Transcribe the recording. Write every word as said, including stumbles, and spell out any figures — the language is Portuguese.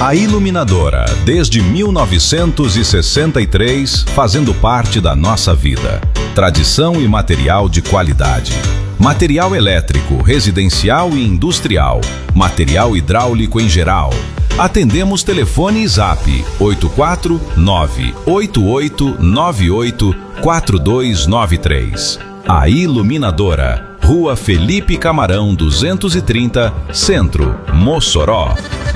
A Iluminadora, desde mil novecentos e sessenta e três, fazendo parte da nossa vida. Tradição e material de qualidade. Material elétrico, residencial e industrial. Material hidráulico em geral. Atendemos telefone e zap oito quatro nove oito oito nove oito quatro dois nove três. A Iluminadora, Rua Felipe Camarão duzentos e trinta, Centro, Mossoró.